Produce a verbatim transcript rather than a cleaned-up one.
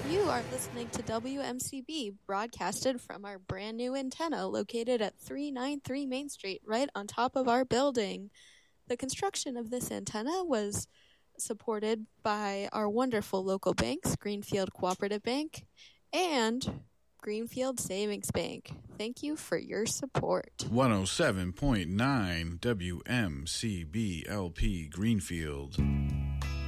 You are listening to W M C B, broadcasted from our brand new antenna located at three ninety-three Main Street, right on top of our building. The construction of this antenna was supported by our wonderful local banks, Greenfield Cooperative Bank and Greenfield Savings Bank. Thank you for your support. one oh seven point nine W M C B L P Greenfield.